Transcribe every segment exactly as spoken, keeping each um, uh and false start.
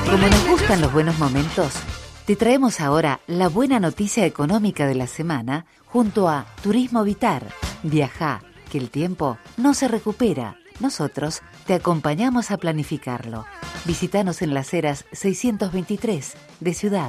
Como nos gustan los buenos momentos, te traemos ahora la buena noticia económica de la semana junto a Turismo Vitar. Viajá, que el tiempo no se recupera. Nosotros te acompañamos a planificarlo. Visítanos en Las Heras seiscientos veintitrés de Ciudad.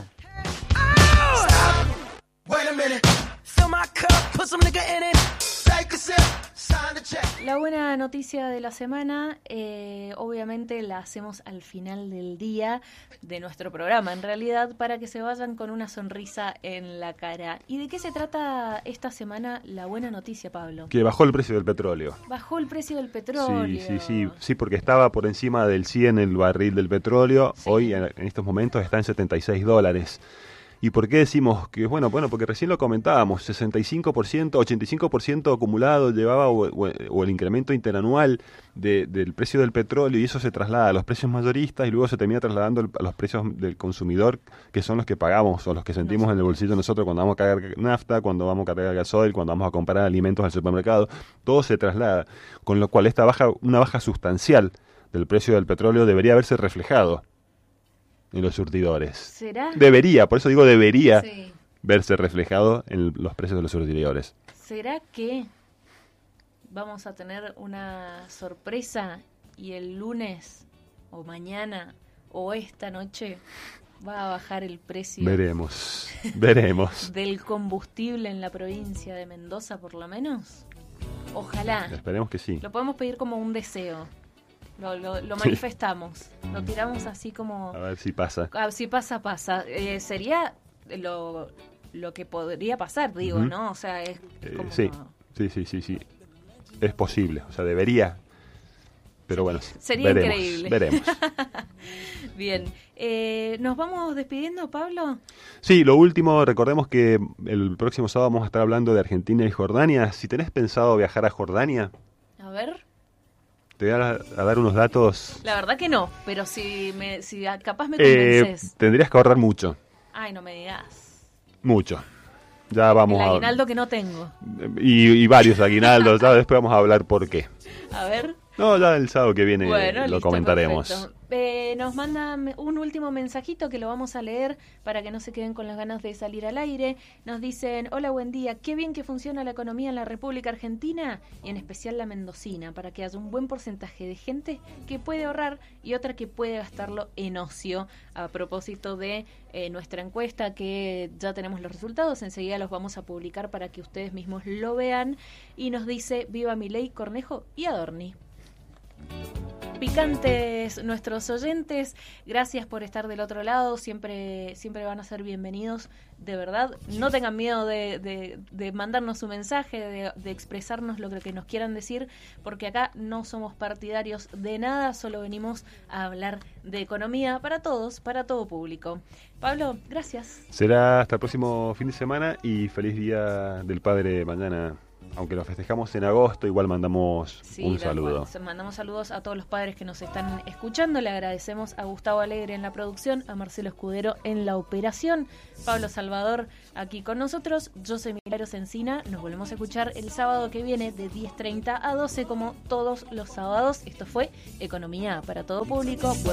La buena noticia de la semana, eh, obviamente la hacemos al final del día de nuestro programa, en realidad, para que se vayan con una sonrisa en la cara. ¿Y de qué se trata esta semana la buena noticia, Pablo? Que bajó el precio del petróleo. Bajó el precio del petróleo. Sí, sí, sí, sí, porque estaba por encima del cien el barril del petróleo. Sí. Hoy, en, en estos momentos, está en setenta y seis dólares. ¿Y por qué decimos que, bueno, bueno, porque recién lo comentábamos, sesenta y cinco por ciento, ochenta y cinco por ciento acumulado llevaba o, o, o el incremento interanual de, del precio del petróleo, y eso se traslada a los precios mayoristas y luego se termina trasladando a los precios del consumidor, que son los que pagamos o los que sentimos en el bolsillo nosotros cuando vamos a cargar nafta, cuando vamos a cargar gasoil, cuando vamos a comprar alimentos al supermercado. Todo se traslada, con lo cual esta baja, una baja sustancial del precio del petróleo debería haberse reflejado en los surtidores. ¿Será? Debería, por eso digo debería sí. verse reflejado en los precios de los surtidores. ¿Será que vamos a tener una sorpresa y el lunes o mañana o esta noche va a bajar el precio? Veremos, veremos. ¿Del combustible en la provincia de Mendoza, por lo menos? Ojalá. Esperemos que sí. Lo podemos pedir como un deseo. Lo, lo, lo manifestamos, sí. Lo tiramos así como... A ver si pasa. A, si pasa, pasa. Eh, sería lo, lo que podría pasar, digo, uh-huh. ¿no? O sea, es como... Eh, sí, sí, sí, sí, sí. Es posible, o sea, debería. Pero bueno, sería veremos, increíble. Veremos. Bien. Eh, ¿Nos vamos despidiendo, Pablo? Sí, lo último, recordemos que el próximo sábado vamos a estar hablando de Argentina y Jordania. Si tenés pensado viajar a Jordania... A ver... Te voy a, a dar unos datos. La verdad que no, pero si, me, si capaz me convences. Eh, tendrías que ahorrar mucho. Ay, no me digas. Mucho. Ya vamos El aguinaldo a... que no tengo. Y, y varios aguinaldos, ¿sabes? Después vamos a hablar por qué. A ver. No, ya el sábado que viene bueno, lo listo, comentaremos. Eh, nos manda un último mensajito que lo vamos a leer para que no se queden con las ganas de salir al aire. Nos dicen, hola, buen día, qué bien que funciona la economía en la República Argentina y en especial la mendocina, para que haya un buen porcentaje de gente que puede ahorrar y otra que puede gastarlo en ocio. A propósito de eh, nuestra encuesta, que ya tenemos los resultados, enseguida los vamos a publicar para que ustedes mismos lo vean. Y nos dice, viva Milei, Cornejo y Adorni. Picantes nuestros oyentes, gracias por estar del otro lado, siempre siempre van a ser bienvenidos, de verdad, no tengan miedo de, de, de mandarnos su mensaje, de, de expresarnos lo que nos quieran decir, porque acá no somos partidarios de nada, solo venimos a hablar de economía para todos, para todo público. Pablo, gracias. Será hasta el próximo fin de semana y feliz Día del Padre mañana. Aunque lo festejamos en agosto, igual mandamos sí, un saludo. Cual. Mandamos saludos a todos los padres que nos están escuchando. Le agradecemos a Gustavo Alegre en la producción, a Marcelo Escudero en la operación, Pablo Salvador aquí con nosotros. Yo soy Milagros Encina. Nos volvemos a escuchar el sábado que viene de diez treinta a doce, como todos los sábados. Esto fue Economía para todo público.